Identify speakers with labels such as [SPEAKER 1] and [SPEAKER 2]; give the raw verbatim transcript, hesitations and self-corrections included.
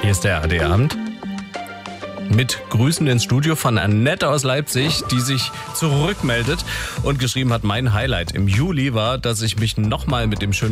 [SPEAKER 1] Hier ist der A R D-Abend. Mit Grüßen ins Studio von Annette aus Leipzig, die sich zurückmeldet und geschrieben hat, mein Highlight im Juli war, dass ich mich nochmal mit dem schönen